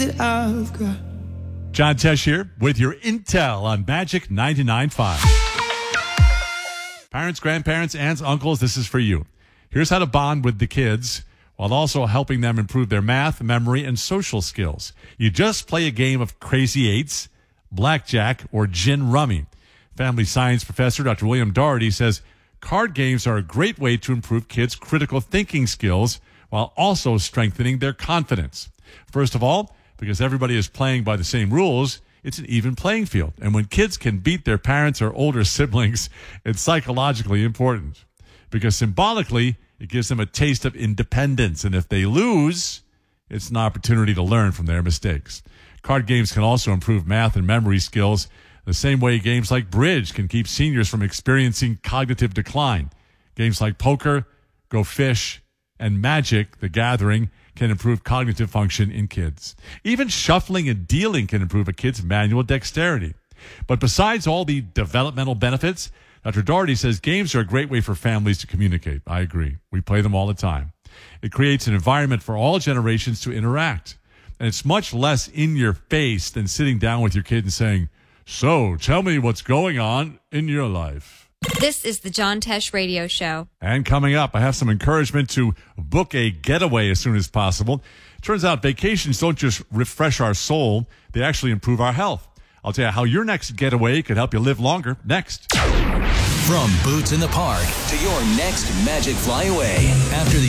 John Tesh here with your intel on Magic 99.5. Parents, grandparents, aunts, uncles, this is for you. Here's how to bond with the kids while also helping them improve their math, memory, and social skills. You just play a game of Crazy Eights, Blackjack, or Gin Rummy. Family science professor Dr. William Doherty says card games are a great way to improve kids' critical thinking skills while also strengthening their confidence. First of all, because everybody is playing by the same rules, it's an even playing field. And when kids can beat their parents or older siblings, it's psychologically important. Because symbolically, it gives them a taste of independence. And if they lose, it's an opportunity to learn from their mistakes. Card games can also improve math and memory skills the same way games like bridge can keep seniors from experiencing cognitive decline. Games like poker, Go Fish, and Magic, the Gathering, can improve cognitive function in kids. Even shuffling and dealing can improve a kid's manual dexterity. But besides all the developmental benefits, Dr. Doherty says games are a great way for families to communicate. I agree. We play them all the time. It creates an environment for all generations to interact. And it's much less in your face than sitting down with your kid and saying, "So, tell me what's going on in your life." This is the John Tesh Radio Show. And coming up, I have some encouragement to book a getaway as soon as possible. Turns out vacations don't just refresh our soul, they actually improve our health. I'll tell you how your next getaway could help you live longer next. From Boots in the Park to your next Magic Flyaway after the